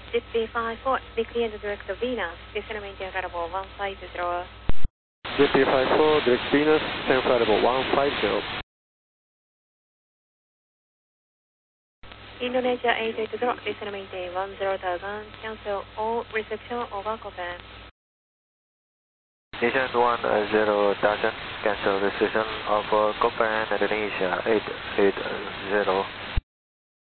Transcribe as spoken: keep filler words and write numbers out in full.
Z P five four, be clear to direct to Venus, descend maintain variable one five zero. Z P five four, direct Venus, descend variable one five zero. Indonesia eight eight zero, descend maintain one zero thousand, cancel all reception over Copen. Descend one zero thousand, cancel reception of Copen, Indonesia eight eight zero.